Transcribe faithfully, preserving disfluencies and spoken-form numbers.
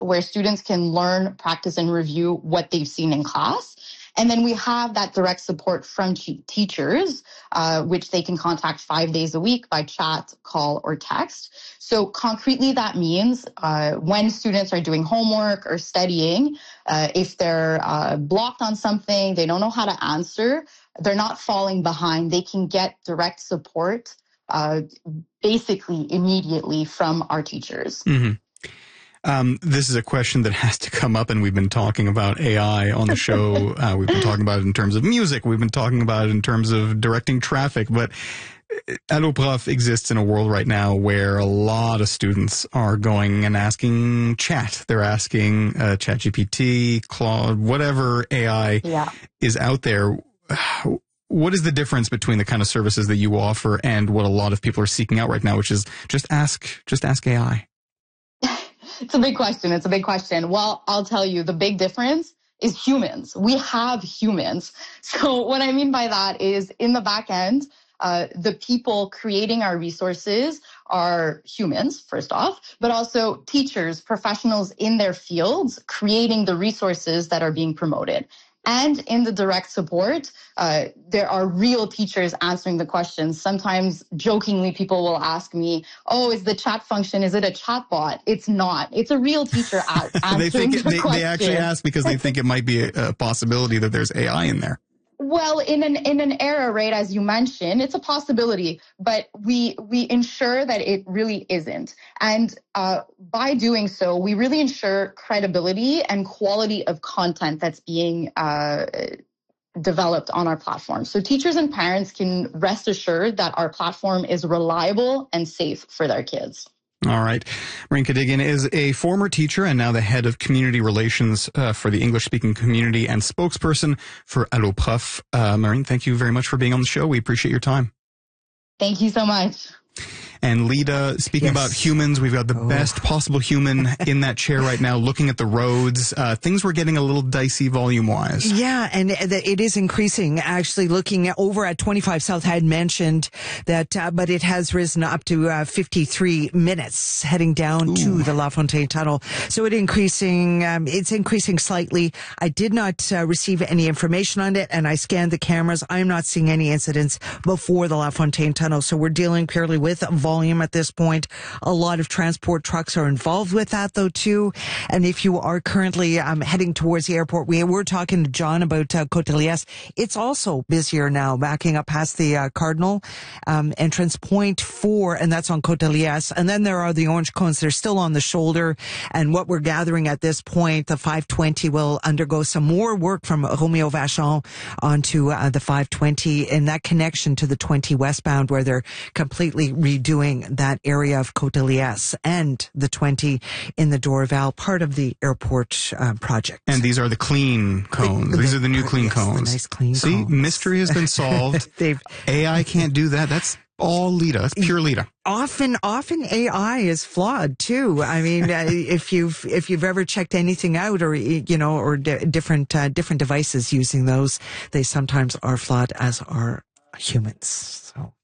where students can learn, practice, and review what they've seen in class. And then we have that direct support from teachers, uh, which they can contact five days a week by chat, call, or text. So concretely, that means uh, when students are doing homework or studying, uh, if they're uh, blocked on something, they don't know how to answer, they're not falling behind, they can get direct support uh, basically immediately from our teachers. Mm-hmm. Um, this is a question that has to come up, and we've been talking about A I on the show. Uh, we've been talking about it in terms of music. We've been talking about it in terms of directing traffic. But Alloprof exists in a world right now where a lot of students are going and asking chat. They're asking uh, ChatGPT, Claude, whatever A I yeah. is out there. What is the difference between the kind of services that you offer and what a lot of people are seeking out right now, which is just ask, just ask A I? It's a big question. It's a big question. Well, I'll tell you, the big difference is humans. We have humans. So what I mean by that is in the back end, uh, the people creating our resources are humans, first off, but also teachers, professionals in their fields, creating the resources that are being promoted. And in the direct support, uh, there are real teachers answering the questions. Sometimes jokingly, people will ask me, oh, is the chat function, is it a chat bot? It's not. It's a real teacher a- answering they think it, the they, question. They actually ask because they think it might be a, a possibility that there's A I in there. Well, in an in an era, right, as you mentioned, it's a possibility, but we we ensure that it really isn't. And uh, by doing so, we really ensure credibility and quality of content that's being uh, developed on our platform. So teachers and parents can rest assured that our platform is reliable and safe for their kids. All right. Maureen Cadogan is a former teacher and now the head of community relations uh, for the English-speaking community and spokesperson for Alloprof. Uh, Maureen, thank you very much for being on the show. We appreciate your time. Thank you so much. And Lida, speaking yes. about humans, we've got the oh. best possible human in that chair right now, looking at the roads. Uh, things were getting a little dicey volume-wise. Yeah, and it is increasing. Actually, looking over at twenty-five South, I had mentioned that, uh, but it has risen up to uh, fifty-three minutes heading down Ooh. to the La Fontaine Tunnel. So it increasing. Um, it's increasing slightly. I did not uh, receive any information on it, and I scanned the cameras. I'm not seeing any incidents before the La Fontaine Tunnel. So we're dealing purely with volume. Volume at this point. A lot of transport trucks are involved with that, though, too. And if you are currently um, heading towards the airport, we were talking to John about uh, Côte-de-Liesse. It's also busier now, backing up past the uh, Cardinal um, entrance point four, and that's on Côte-de-Liesse. And then there are the orange cones. They're still on the shoulder. And what we're gathering at this point, the five twenty will undergo some more work from Romeo Vachon onto uh, the five twenty in that connection to the twenty westbound, where they're completely redoing that area of Côte-de-Liesse and the twenty in the Dorval, part of the airport uh, project. And these are the clean cones. The, these the, are the new clean yes, cones. The nice clean See, cones. mystery has been solved. A I can't do that. That's all Lida. It's pure Lida. Often, often A I is flawed too. I mean, uh, if you've if you've ever checked anything out, or you know, or d- different uh, different devices using those, they sometimes are flawed, as are humans. So.